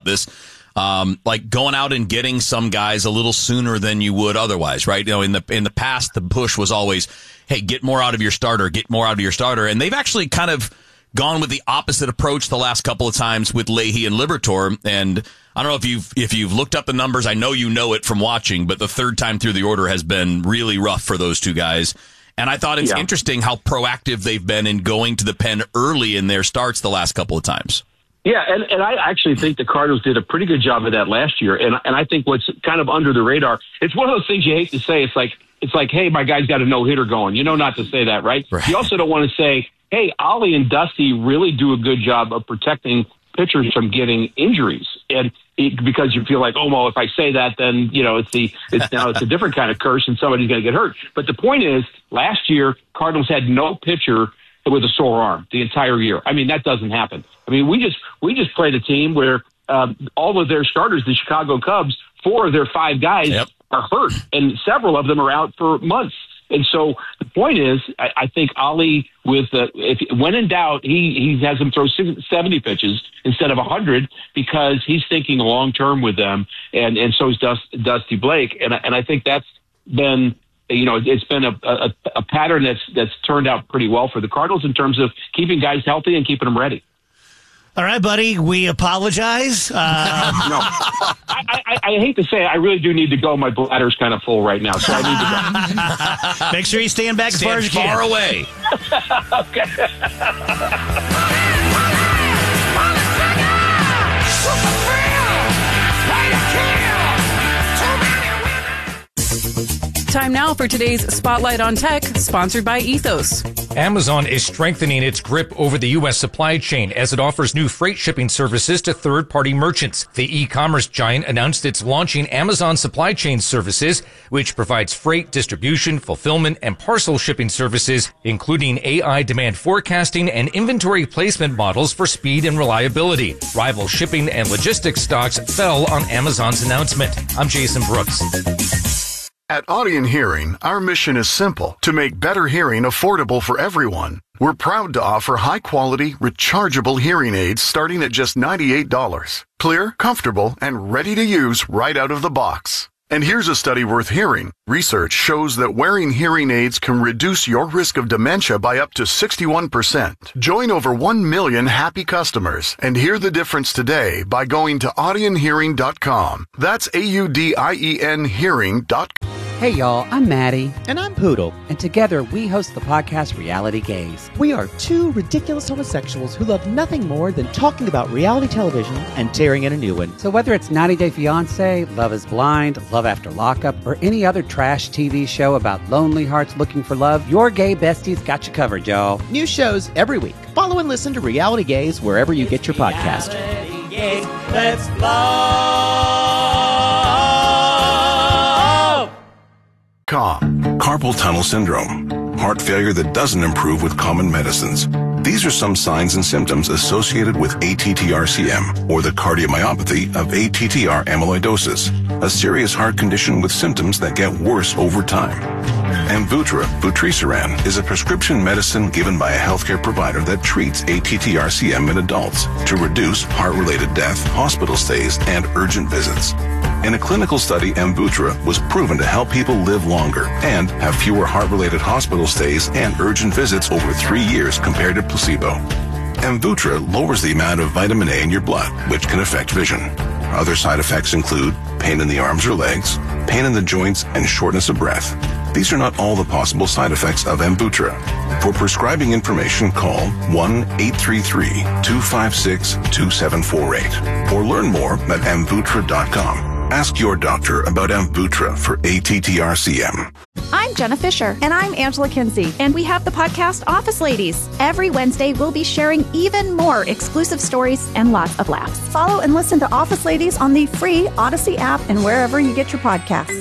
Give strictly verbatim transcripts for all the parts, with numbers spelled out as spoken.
this. Um, like going out and getting some guys a little sooner than you would otherwise, right? You know, in the in the past, the push was always, hey, get more out of your starter, get more out of your starter. And they've actually kind of gone with the opposite approach the last couple of times with Leahy and Liberatore. And I don't know if you've if you've looked up the numbers. I know you know it from watching, but the third time through the order has been really rough for those two guys. And I thought it's yeah. interesting how proactive they've been in going to the pen early in their starts the last couple of times. Yeah, and, and I actually think the Cardinals did a pretty good job of that last year. And and I think what's kind of under the radar, it's one of those things you hate to say. It's like, it's like, hey, my guy's got a no-hitter going. You know not to say that, right? right? You also don't want to say, hey, Ollie and Dusty really do a good job of protecting pitchers from getting injuries. And it, because you feel like, oh, well, if I say that, then, you know, it's the it's now it's a different kind of curse and somebody's going to get hurt. But the point is, last year, Cardinals had no pitcher with a sore arm the entire year. I mean, that doesn't happen. I mean, we just we just played a team where um, all of their starters, the Chicago Cubs, four of their five guys yep. are hurt, and several of them are out for months. And so the point is, I, I think Ollie, with uh, if when in doubt, he he has them throw seventy pitches instead of one hundred because he's thinking long term with them, and and so is Dust, Dusty Blake, and and I think that's been. You know, it's been a, a, a pattern that's that's turned out pretty well for the Cardinals in terms of keeping guys healthy and keeping them ready. All right, buddy, we apologize. Uh... no, I, I, I hate to say it, I really do need to go. My bladder's kind of full right now, so I need to go. Make sure you stand back as stand far as you can. Far away. Okay. Time now for today's Spotlight on Tech, sponsored by Ethos. Amazon is strengthening its grip over the U S supply chain as it offers new freight shipping services to third-party merchants. The e-commerce giant announced it's launching Amazon Supply Chain Services, which provides freight, distribution, fulfillment, and parcel shipping services, including A I demand forecasting and inventory placement models for speed and reliability. Rival shipping and logistics stocks fell on Amazon's announcement. I'm Jason Brooks. At Audion Hearing, our mission is simple: to make better hearing affordable for everyone. We're proud to offer high-quality, rechargeable hearing aids starting at just ninety-eight dollars. Clear, comfortable, and ready to use right out of the box. And here's a study worth hearing. Research shows that wearing hearing aids can reduce your risk of dementia by up to sixty-one percent. Join over one million happy customers and hear the difference today by going to audion hearing dot com. That's A U D I E N hearing dot com. Hey y'all, I'm Maddie. And I'm Poodle. And together we host the podcast Reality Gaze. We are two ridiculous homosexuals who love nothing more than talking about reality television and tearing in a new one. So whether it's ninety day fiancé, Love is Blind, Love After Lockup, or any other trash T V show about lonely hearts looking for love, your gay besties got you covered, y'all. New shows every week. Follow and listen to Reality Gaze wherever you get your podcast. Gaze, let's love. Carpal tunnel syndrome, heart failure that doesn't improve with common medicines. These are some signs and symptoms associated with A T T R C M, or the cardiomyopathy of A T T R amyloidosis, a serious heart condition with symptoms that get worse over time. Amvuttra, vutrisiran, is a prescription medicine given by a healthcare provider that treats A T T R C M in adults to reduce heart-related death, hospital stays, and urgent visits. In a clinical study, Amvuttra was proven to help people live longer and have fewer heart-related hospital stays and urgent visits over three years compared to placebo. Amvuttra lowers the amount of vitamin A in your blood, which can affect vision. Other side effects include pain in the arms or legs, pain in the joints, and shortness of breath. These are not all the possible side effects of Amvuttra. For prescribing information, call one eight three three, two five six, two seven four eight or learn more at amvuttra dot com. Ask your doctor about Amvuttra for A T T R C M. I'm Jenna Fisher. And I'm Angela Kinsey. And we have the podcast Office Ladies. Every Wednesday, we'll be sharing even more exclusive stories and lots of laughs. Follow and listen to Office Ladies on the free Odyssey app and wherever you get your podcasts.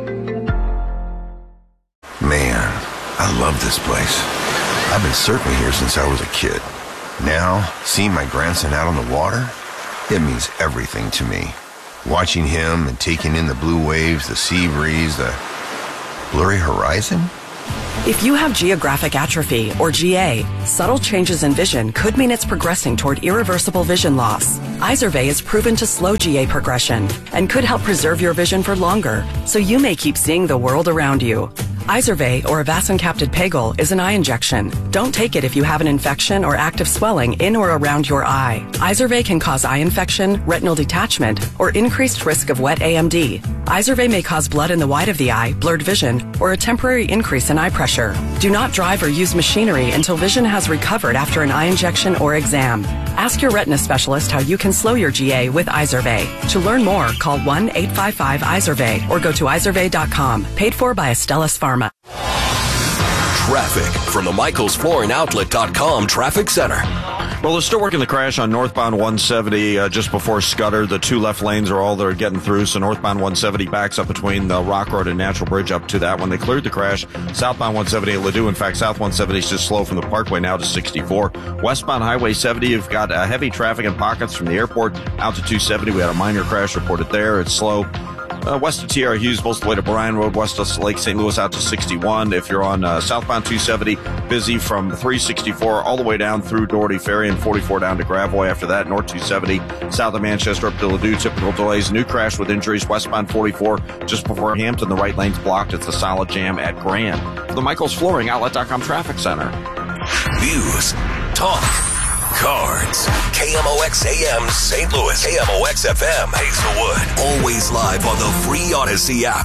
Man, I love this place. I've been surfing here since I was a kid. Now, seeing my grandson out on the water, it means everything to me. Watching him and taking in the blue waves, the sea breeze, the blurry horizon. If you have geographic atrophy, or G A, subtle changes in vision could mean it's progressing toward irreversible vision loss. Izervay is proven to slow G A progression and could help preserve your vision for longer, so you may keep seeing the world around you. Izervay, or avacincaptad pegol, is an eye injection. Don't take it if you have an infection or active swelling in or around your eye. Izervay can cause eye infection, retinal detachment, or increased risk of wet A M D. Izervay may cause blood in the white of the eye, blurred vision, or a temporary increase in eye pressure. Do not drive or use machinery until vision has recovered after an eye injection or exam. Ask your retina specialist how you can slow your G A with Izervay. To learn more, call one eight five five Izervay or go to izervay dot com. Paid for by Astellas Pharma. Traffic from the Michaels Flooring Outlet dot com Traffic Center. Well, they're still working the crash on northbound one seventy uh, just before Scudder. The two left lanes are all they're getting through, so northbound one seventy backs up between the Rock Road and Natural Bridge up to that one. They cleared the crash. Southbound one seventy at Ladue. In fact, South one seventy is just slow from the Parkway now to sixty-four. Westbound Highway seventy, you've got uh, heavy traffic in pockets from the airport out to two seventy. We had a minor crash reported there. It's slow. Uh, west of T R Hughes, most of the way to Bryan Road, west of Lake Saint Louis out to sixty-one. If you're on uh, southbound two seventy, busy from three sixty-four all the way down through Doherty Ferry and forty-four down to Gravois. After that, north two seventy, south of Manchester up to Ladue, typical delays. New crash with injuries, westbound forty-four just before Hampton. The right lane's blocked. It's a solid jam at Grand. For the Michaels Flooring Outlet dot com Traffic Center. News, talk, cards. K M O X A M Saint Louis. K M O X F M Hazelwood. Always live on the free Odyssey app.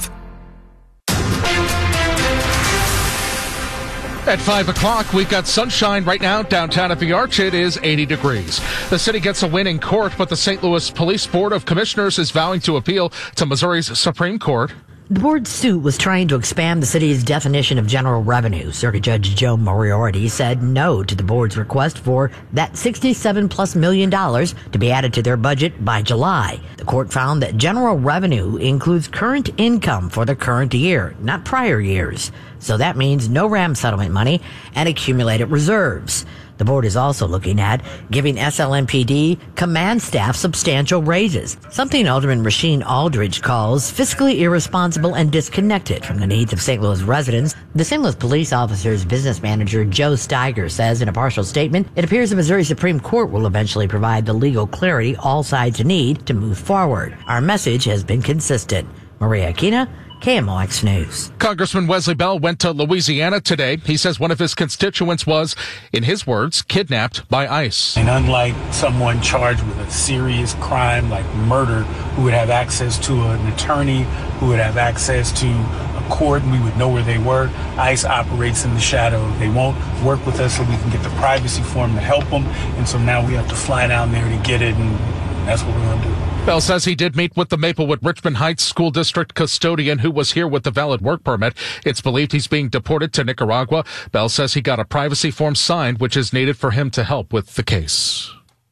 At five o'clock, we've got sunshine right now downtown at the Arch. It is eighty degrees. The city gets a win in court, but the Saint Louis Police Board of Commissioners is vowing to appeal to Missouri's Supreme Court. The board's suit was trying to expand the city's definition of general revenue. Circuit Judge Joe Moriarty said no to the board's request for that sixty-seven plus million dollars to be added to their budget by July. The court found that general revenue includes current income for the current year, not prior years. So that means no RAM settlement money and accumulated reserves. The board is also looking at giving S L M P D command staff substantial raises, something Alderman Rasheen Aldridge calls fiscally irresponsible and disconnected from the needs of Saint Louis residents. The Saint Louis Police Officers Business Manager Joe Steiger says in a partial statement, it appears the Missouri Supreme Court will eventually provide the legal clarity all sides need to move forward. Our message has been consistent. Maria Aquina, K M O X News. Congressman Wesley Bell went to Louisiana today. He says one of his constituents was, in his words, kidnapped by ICE. And unlike someone charged with a serious crime like murder, who would have access to an attorney, who would have access to a court, and we would know where they were, ICE operates in the shadow. They won't work with us so we can get the privacy for them to help them. And so now we have to fly down there to get it, and that's what we're going to do. Bell says he did meet with the Maplewood Richmond Heights School District custodian who was here with the valid work permit. It's believed he's being deported to Nicaragua. Bell says he got a privacy form signed, which is needed for him to help with the case.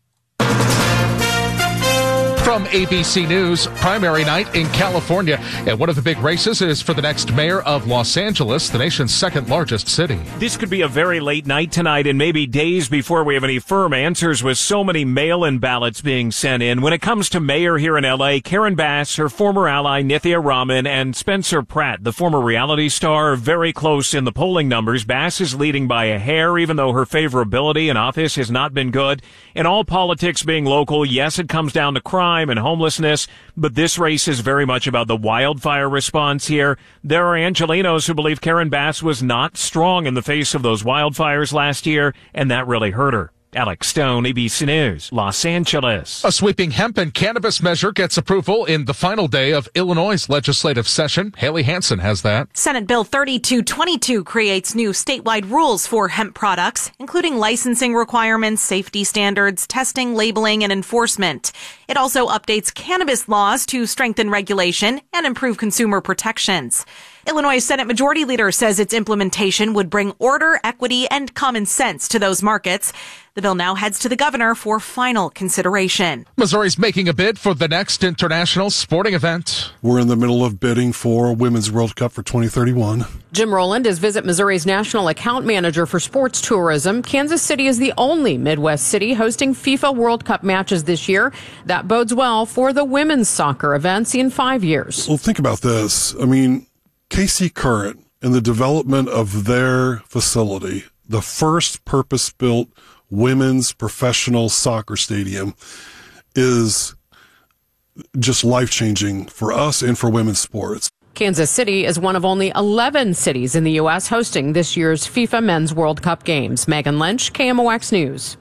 From A B C News, primary night in California. And one of the big races is for the next mayor of Los Angeles, the nation's second largest city. This could be a very late night tonight and maybe days before we have any firm answers with so many mail-in ballots being sent in. When it comes to mayor here in L A, Karen Bass, her former ally Nithya Raman, and Spencer Pratt, the former reality star, are very close in the polling numbers. Bass is leading by a hair, even though her favorability in office has not been good. In all politics being local, yes, it comes down to crime and homelessness, but this race is very much about the wildfire response here. There are Angelenos who believe Karen Bass was not strong in the face of those wildfires last year, and that really hurt her. Alex Stone, A B C News, Los Angeles. A sweeping hemp and cannabis measure gets approval in the final day of Illinois' legislative session. Haley Hansen has that. Senate Bill thirty-two twenty-two creates new statewide rules for hemp products, including licensing requirements, safety standards, testing, labeling, and enforcement. It also updates cannabis laws to strengthen regulation and improve consumer protections. Illinois Senate Majority Leader says its implementation would bring order, equity, and common sense to those markets. The bill now heads to the governor for final consideration. Missouri's making a bid for the next international sporting event. We're in the middle of bidding for Women's World Cup for twenty thirty-one. Jim Rowland is Visit Missouri's National Account Manager for Sports Tourism. Kansas City is the only Midwest city hosting FIFA World Cup matches this year. That bodes well for the women's soccer events in five years. Well, think about this. I mean, K C Current and the development of their facility, the first purpose-built women's professional soccer stadium, is just life-changing for us and for women's sports. Kansas City is one of only eleven cities in the U S hosting this year's FIFA Men's World Cup games. Megan Lynch, K M O X News.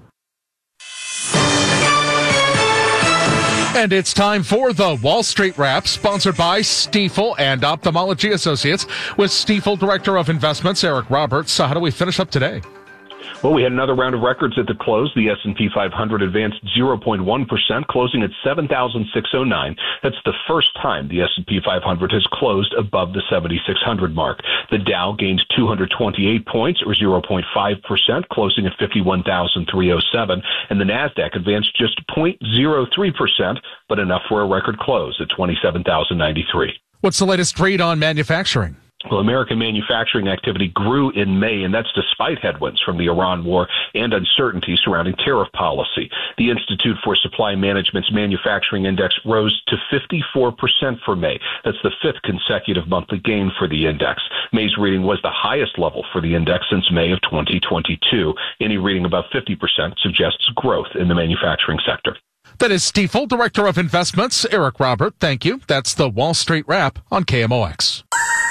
And it's time for the Wall Street Wrap, sponsored by Stifel and Ophthalmology Associates, with Stifel Director of Investments, Eric Roberts. So how do we finish up today? Well, we had another round of records at the close. The S and P five hundred advanced zero point one percent, closing at seven thousand six hundred nine. That's the first time the S and P five hundred has closed above the seventy-six hundred mark. The Dow gained two hundred twenty-eight points, or zero point five percent, closing at fifty-one thousand three hundred seven. And the Nasdaq advanced just zero point zero three percent, but enough for a record close at twenty-seven thousand ninety-three. What's the latest read on manufacturing? Well, American manufacturing activity grew in May, and that's despite headwinds from the Iran war and uncertainty surrounding tariff policy. The Institute for Supply Management's manufacturing index rose to fifty-four percent for May. That's the fifth consecutive monthly gain for the index. May's reading was the highest level for the index since May of twenty twenty-two. Any reading above fifty percent suggests growth in the manufacturing sector. That is Stifel, Director of Investments, Eric Robert. Thank you. That's the Wall Street Wrap on K M O X.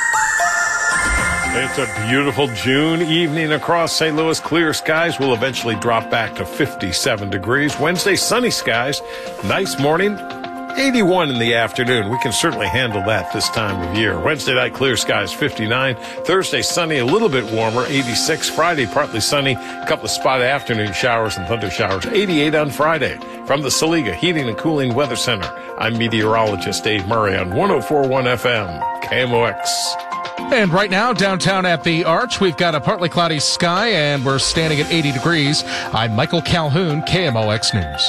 It's a beautiful June evening across Saint Louis. Clear skies will eventually drop back to fifty-seven degrees. Wednesday, sunny skies. Nice morning. eighty-one in the afternoon. We can certainly handle that this time of year. Wednesday night, clear skies, fifty-nine. Thursday, sunny, a little bit warmer, eighty-six. Friday, partly sunny. A couple of spot afternoon showers and thunder showers. eighty-eight on Friday. From the Saliga Heating and Cooling Weather Center, I'm meteorologist Dave Murray on one oh four point one F M, K M O X. And right now, downtown at the Arch, we've got a partly cloudy sky, and we're standing at eighty degrees. I'm Michael Calhoun, K M O X News.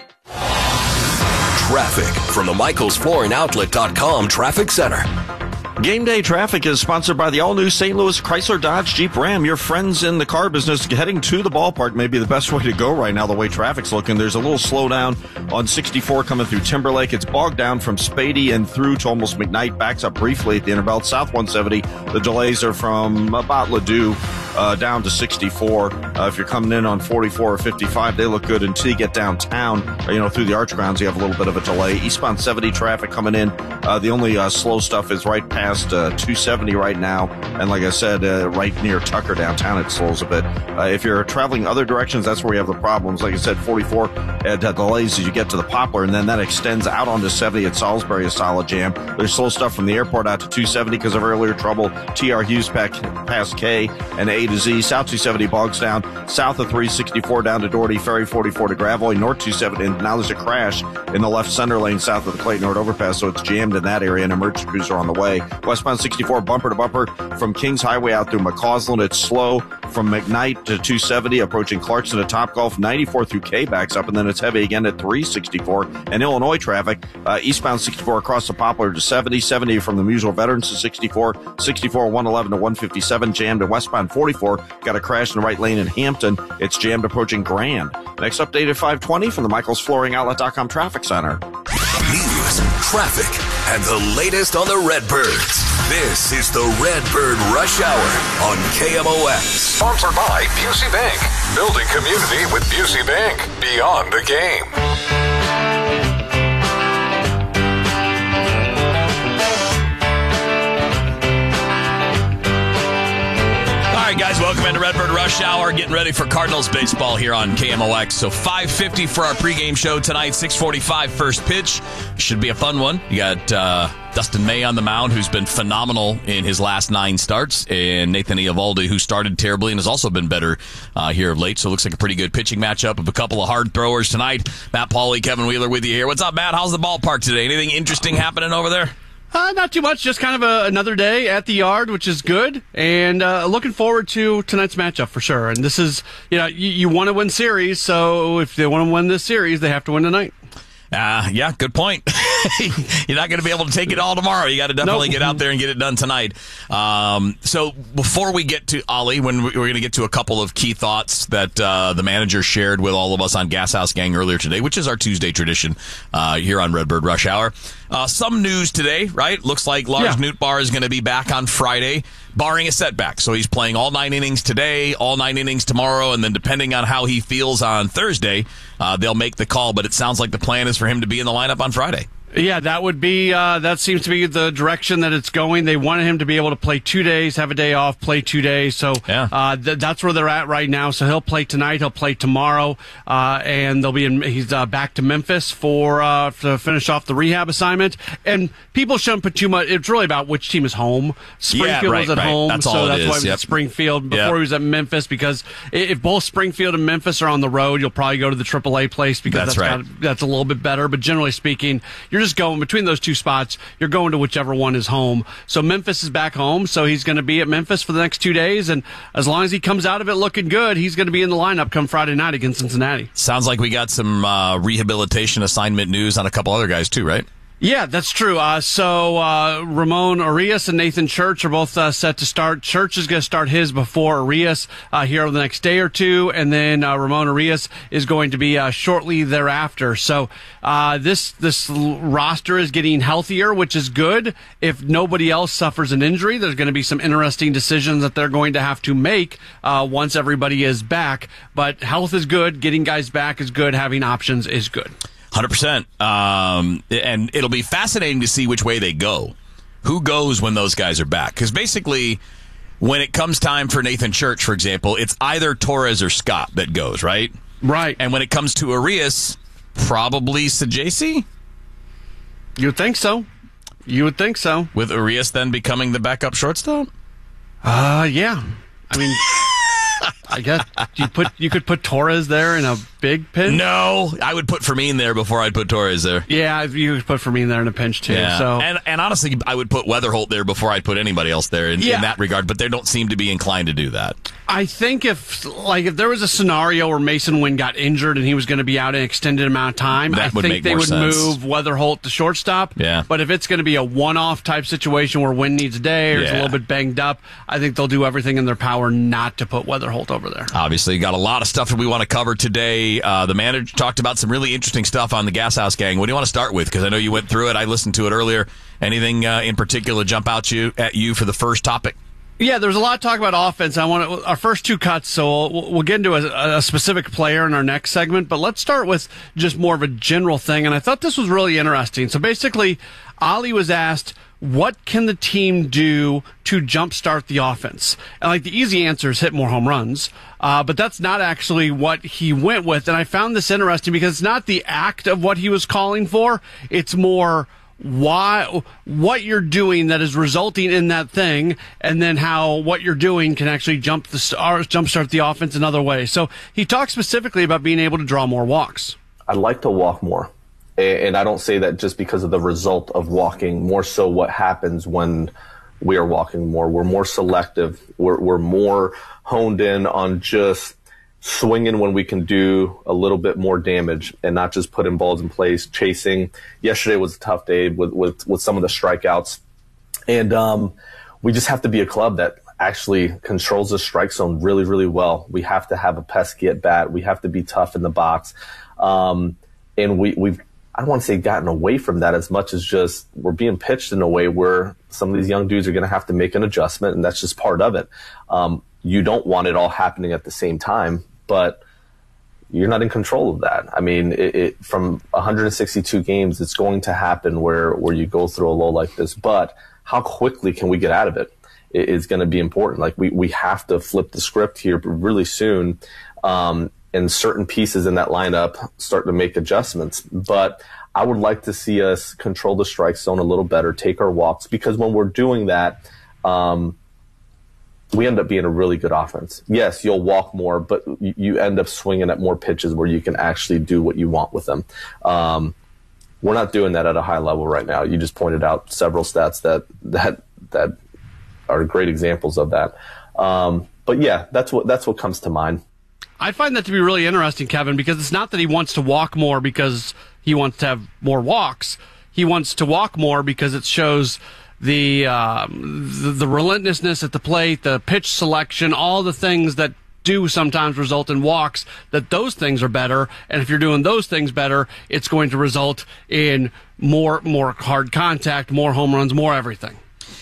Traffic from the Michaels Flooring Outlet dot com Traffic Center. Game day traffic is sponsored by the all-new Saint Louis Chrysler Dodge Jeep Ram. Your friends in the car business heading to the ballpark may be the best way to go right now, the way traffic's looking. There's a little slowdown on sixty-four coming through Timberlake. It's bogged down from Spady and through to almost McKnight. Backs up briefly at the Interbelt. South one seventy, the delays are from about Ladue uh, down to sixty-four. Uh, if you're coming in on forty-four or fifty-five, they look good until you get downtown. Uh, you know, through the Arch grounds, you have a little bit of a delay. Eastbound seventy traffic coming in. Uh, the only uh, slow stuff is right past Uh, two seventy right now, and like I said, uh, right near Tucker downtown, it slows a bit. Uh, if you're traveling other directions, that's where you have the problems. Like I said, forty-four uh, delays as you get to the Poplar, and then that extends out onto seventy at Salisbury, a solid jam. There's slow stuff from the airport out to two seventy because of earlier trouble. T R Hughes back past K and A to Z. South two seventy bogs down. South of three sixty-four down to Doherty. Ferry forty-four to Gravois. North two seventy, and now there's a crash in the left center lane south of the Clayton Road overpass, so it's jammed in that area, and emergency crews are on the way. Westbound sixty-four bumper to bumper from Kings Highway out through McCausland. It's slow from McKnight to two seventy, approaching Clarkson to Topgolf. ninety-four through K backs up, and then it's heavy again at three sixty-four. And Illinois traffic, uh, eastbound sixty-four across the Poplar to seventy, seventy from the Musel Veterans to sixty-four, sixty-four one eleven to one fifty-seven, jammed, and westbound forty-four got a crash in the right lane in Hampton. It's jammed approaching Grand. Next update at five twenty from the Michaels Flooring Outlet dot com Traffic Center. News, traffic, and the latest on the Redbirds. This is the Redbird Rush Hour on K M O X. Sponsored by Busey Bank. Building community with Busey Bank. Beyond the game. All right, guys, welcome into Redbird Rush Hour. Getting ready for Cardinals baseball here on K M O X. So five fifty for our pregame show tonight, six forty-five first pitch. Should be a fun one. You got uh, Dustin May on the mound, who's been phenomenal in his last nine starts, and Nathan Eovaldi, who started terribly and has also been better uh, here of late. So it looks like a pretty good pitching matchup of a couple of hard throwers tonight. Matt Pauley, Kevin Wheeler with you here. What's up, Matt? How's the ballpark today? Anything interesting happening over there? Uh, not too much, just kind of a, another day at the yard, which is good, and uh, looking forward to tonight's matchup for sure. And this is, you know, you, you want to win series, so if they want to win this series, they have to win tonight. Uh, yeah, good point. You're not going to be able to take it all tomorrow. You got to definitely nope. get out there and get it done tonight. Um, so before we get to Ollie, when we're going to get to a couple of key thoughts that uh, the manager shared with all of us on Gas House Gang earlier today, which is our Tuesday tradition uh, here on Redbird Rush Hour. Uh, some news today, right? Looks like Lars Yeah. Nootbaar is going to be back on Friday, barring a setback. So he's playing all nine innings today, all nine innings tomorrow, and then depending on how he feels on Thursday, uh, they'll make the call. But it sounds like the plan is for him to be in the lineup on Friday. Yeah, that would be, uh, that seems to be the direction that it's going. They wanted him to be able to play two days, have a day off, play two days. So, yeah. uh, th- that's where they're at right now. So he'll play tonight, he'll play tomorrow, uh, and they'll be in, he's, uh, back to Memphis for, uh, to finish off the rehab assignment. And people shouldn't put too much, it's really about which team is home. Springfield Yeah, right, was at right. home, That's so all it that's is. why he was Yep. at Springfield before Yep. he was at Memphis, because if both Springfield and Memphis are on the road, you'll probably go to the triple A place because That's that's, right. got, that's a little bit better. But generally speaking, you're just going between those two spots, you're going to whichever one is home. So Memphis is back home, so he's going to be at Memphis for the next two days, and as long as he comes out of it looking good, he's going to be in the lineup come Friday night against Cincinnati. Sounds like we got some uh, rehabilitation assignment news on a couple other guys too, right? Yeah, that's true. Uh, so uh, Ramon Arias and Nathan Church are both uh, set to start. Church is going to start his before Arias uh, here over the next day or two, and then uh, Ramon Arias is going to be uh, shortly thereafter. So uh, this this l- roster is getting healthier, which is good. If nobody else suffers an injury, there's going to be some interesting decisions that they're going to have to make uh, once everybody is back. But health is good. Getting guys back is good. Having options is good. one hundred percent. Um, and it'll be fascinating to see which way they go. Who goes when those guys are back? Because basically, when it comes time for Nathan Church, for example, it's either Torres or Scott that goes, right? Right. And when it comes to Arias, probably Sajasi? You would think so. You would think so. With Arias then becoming the backup shortstop? Uh, yeah. I mean, I guess you put you could put Torres there in a big pinch. No, I would put Fermin there before I'd put Torres there. Yeah, you could put Fermin there in a pinch too. Yeah. So And and honestly, I would put Weatherholt there before I'd put anybody else there in, Yeah. in that regard, but they don't seem to be inclined to do that. I think if like if there was a scenario where Mason Wynn got injured and he was going to be out an extended amount of time, That I would think make they more would sense. move Weatherholt to shortstop. Yeah. But if it's going to be a one-off type situation where Wynn needs a day or is a Yeah. little bit banged up, I think they'll do everything in their power not to put Weatherholt over there. Obviously, got a lot of stuff that we want to cover today. Uh, the manager talked about some really interesting stuff on the Gas House Gang. What do you want to start with? Because I know you went through it. I listened to it earlier. Anything uh, in particular jump out you at you for the first topic? Yeah, there's a lot of talk about offense. I want to, our first two cuts, so we'll, we'll get into a, a specific player in our next segment. But let's start with just more of a general thing. And I thought this was really interesting. So basically, Ali was asked, what can the team do to jumpstart the offense? And like the easy answer is hit more home runs. Uh, but that's not actually what he went with. And I found this interesting because it's not the act of what he was calling for. It's more why, what you're doing that is resulting in that thing, and then how what you're doing can actually jump the jumpstart the offense in other ways. So he talked specifically about being able to draw more walks. I'd like to walk more. And I don't say that just because of the result of walking, more so what happens when we are walking more. We're more selective. We're, we're more honed in on just swinging when we can do a little bit more damage and not just putting balls in place, chasing. Yesterday was a tough day with, with, with some of the strikeouts. And um, we just have to be a club that actually controls the strike zone really, really well. We have to have a pesky at bat. We have to be tough in the box. Um, and we, we've, I don't want to say gotten away from that as much as just we're being pitched in a way where some of these young dudes are going to have to make an adjustment, and that's just part of it. Um, you don't want it all happening at the same time, but you're not in control of that. I mean, it, it, from one hundred sixty-two games, it's going to happen where, where you go through a low like this, but how quickly can we get out of it is going to be important. Like we, we have to flip the script here really soon. Um, and certain pieces in that lineup start to make adjustments. But I would like to see us control the strike zone a little better, take our walks, because when we're doing that, um, we end up being a really good offense. Yes, you'll walk more, but you, you end up swinging at more pitches where you can actually do what you want with them. Um, we're not doing that at a high level right now. You just pointed out several stats that that that are great examples of that. Um, but yeah, that's what that's what comes to mind. I find that to be really interesting, Kevin, because it's not that he wants to walk more because he wants to have more walks. He wants to walk more because it shows the um, the, the relentlessness at the plate, the pitch selection, all the things that do sometimes result in walks, that those things are better. And if you're doing those things better, it's going to result in more more hard contact, more home runs, more everything.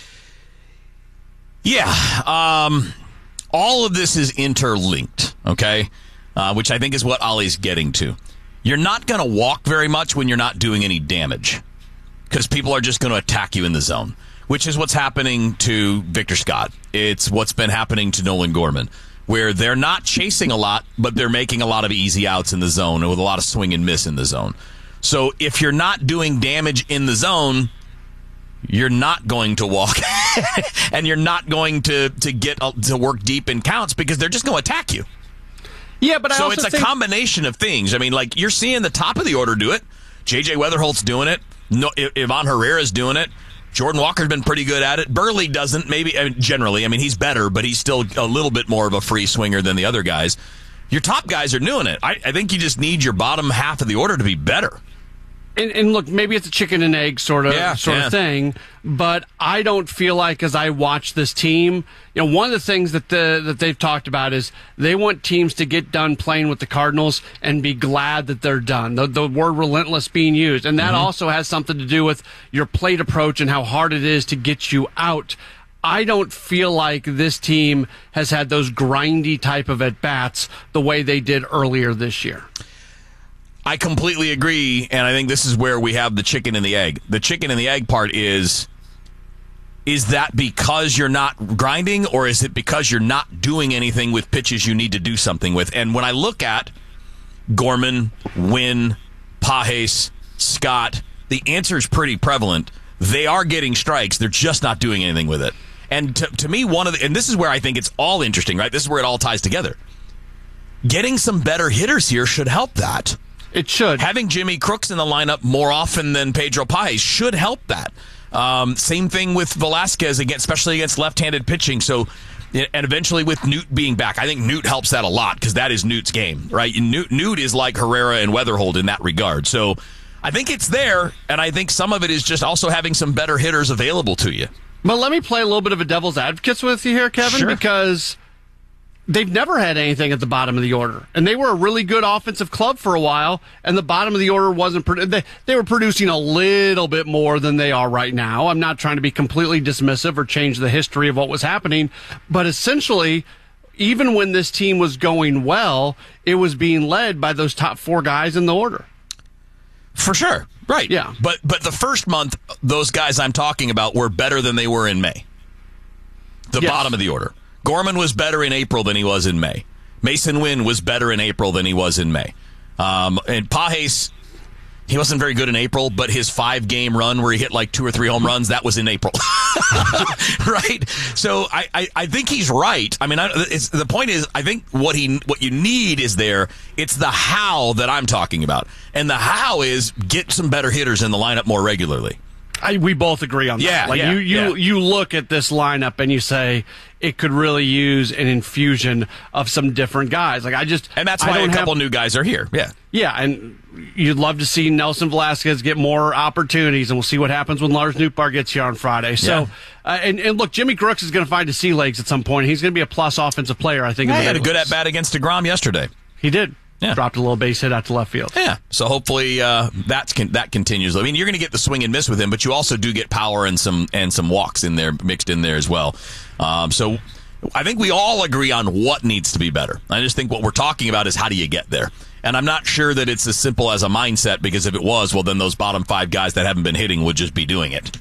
Yeah. Um, all of this is interlinked, okay? Uh, which I think is what Ollie's getting to. You're not going to walk very much when you're not doing any damage because people are just going to attack you in the zone, which is what's happening to Victor Scott. It's what's been happening to Nolan Gorman, where they're not chasing a lot, but they're making a lot of easy outs in the zone and with a lot of swing and miss in the zone. So if you're not doing damage in the zone, you're not going to walk and you're not going to, to get to work deep in counts because they're just going to attack you. Yeah, but I so also it's a think- combination of things. I mean, like you're seeing the top of the order do it. J J Weatherholt's doing it. No, Ivan Herrera's doing it. Jordan Walker's been pretty good at it. Burley doesn't. Maybe I mean, generally. I mean, he's better, but he's still a little bit more of a free swinger than the other guys. Your top guys are doing it. I, I think you just need your bottom half of the order to be better. And, and look, maybe it's a chicken and egg sort of yeah, sort yeah. of thing, but I don't feel like as I watch this team, you know, one of the things that the that they've talked about is they want teams to get done playing with the Cardinals and be glad that they're done. The, the word relentless being used, and that mm-hmm. also has something to do with your plate approach and how hard it is to get you out. I don't feel like this team has had those grindy type of at-bats the way they did earlier this year. I completely agree, and I think this is where we have the chicken and the egg. The chicken and the egg part is, is that because you're not grinding, or is it because you're not doing anything with pitches you need to do something with? And when I look at Gorman, Wynn, Pages, Scott, the answer is pretty prevalent. They are getting strikes. They're just not doing anything with it. And to, to me, one of the, and this is where I think it's all interesting, right? This is where it all ties together. Getting some better hitters here should help that. It should. Having Jimmy Crooks in the lineup more often than Pedro Pages should help that. Um, same thing with Velasquez, against, especially against left-handed pitching. So, and eventually with Newt being back, I think Newt helps that a lot because that is Newt's game, right? Newt, Newt is like Herrera and Weatherhold in that regard. So I think it's there, and I think some of it is just also having some better hitters available to you. But let me play a little bit of a devil's advocate with you here, Kevin, sure. because they've never had anything at the bottom of the order. And they were a really good offensive club for a while, and the bottom of the order wasn't... They, they were producing a little bit more than they are right now. I'm not trying to be completely dismissive or change the history of what was happening, but essentially, even when this team was going well, it was being led by those top four guys in the order. For sure. Right. Yeah. But, but the first month, those guys I'm talking about were better than they were in May. The Yes. bottom of the order. Gorman was better in April than he was in May. Mason Wynn was better in April than he was in May. Um, and Pages, he wasn't very good in April, but his five-game run where he hit like two or three home runs, that was in April. Right? So I, I, I think he's right. I mean, I, it's, the point is, I think what he what you need is there. It's the how that I'm talking about. And the how is get some better hitters in the lineup more regularly. I, we both agree on that. Yeah, like yeah, you, you, yeah. you look at this lineup and you say it could really use an infusion of some different guys. Like I just, and that's I why a don't couple have, new guys are here. Yeah, yeah, and you'd love to see Nelson Velasquez get more opportunities, and we'll see what happens when Lars Nootbaar gets here on Friday. So, Yeah. uh, and and look, Jimmy Crooks is going to find his sea legs at some point. He's going to be a plus offensive player, I think. Yeah, in he the had a good Midwest. at bat against DeGrom yesterday. He did. Yeah. Dropped a little base hit out to left field. Yeah, so hopefully uh, that's con- that continues. I mean, you're going to get the swing and miss with him, but you also do get power and some and some walks in there mixed in there as well. Um, so I think we all agree on what needs to be better. I just think what we're talking about is how do you get there. And I'm not sure that it's as simple as a mindset, because if it was, well, then those bottom five guys that haven't been hitting would just be doing it.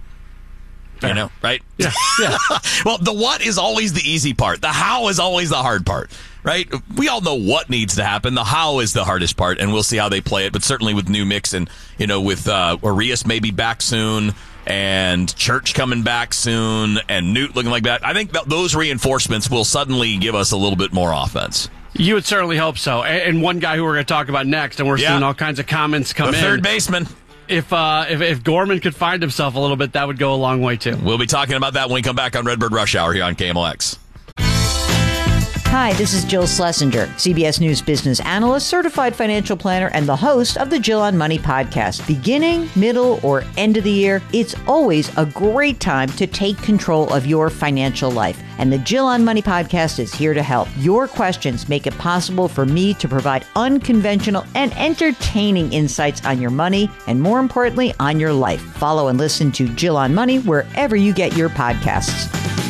Fair. You know, right? Yeah. yeah. Well, the what is always the easy part. The how is always the hard part. Right? We all know what needs to happen. The how is the hardest part, and we'll see how they play it. But certainly with new mix and, you know, with uh, Arias maybe back soon and Church coming back soon and Newt looking like that, I think th- those reinforcements will suddenly give us a little bit more offense. You would certainly hope so. And, and one guy who we're going to talk about next, and we're Yeah. seeing all kinds of comments come The in. third baseman. If, uh, if if Gorman could find himself a little bit, that would go a long way, too. We'll be talking about that when we come back on Redbird Rush Hour here on K M O X. Hi, this is Jill Schlesinger, C B S News business analyst, certified financial planner, and the host of the Jill on Money podcast. Beginning, middle, or end of the year, it's always a great time to take control of your financial life. And the Jill on Money podcast is here to help. Your questions make it possible for me to provide unconventional and entertaining insights on your money and, more importantly, on your life. Follow and listen to Jill on Money wherever you get your podcasts.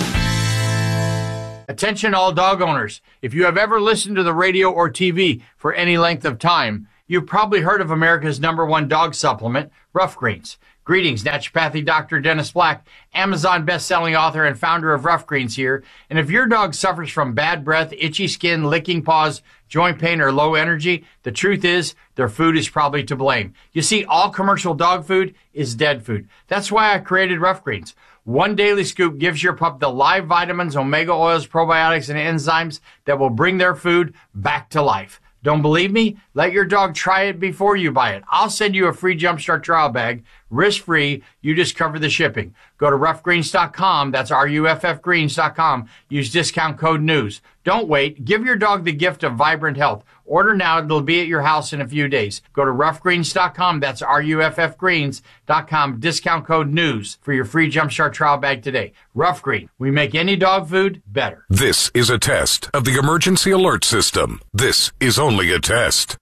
Attention all dog owners. If you have ever listened to the radio or T V for any length of time, you've probably heard of America's number one dog supplement, Rough Greens. Greetings, naturopathy doctor Dennis Black, Amazon best-selling author and founder of Rough Greens here. And if your dog suffers from bad breath, itchy skin, licking paws, joint pain, or low energy, the truth is their food is probably to blame. You see, all commercial dog food is dead food. That's why I created Rough Greens. One daily scoop gives your pup the live vitamins, omega oils, probiotics, and enzymes that will bring their food back to life. Don't believe me? Let your dog try it before you buy it. I'll send you a free Jumpstart trial bag, risk-free. You just cover the shipping. Go to rough greens dot com. That's R U F F greens dot com. Use discount code NEWS. Don't wait. Give your dog the gift of vibrant health. Order now. It'll be at your house in a few days. Go to rough greens dot com. That's R U F F greens dot com. Discount code NEWS for your free Jumpstart trial bag today. Rough Green. We make any dog food better. This is a test of the emergency alert system. This is only a test.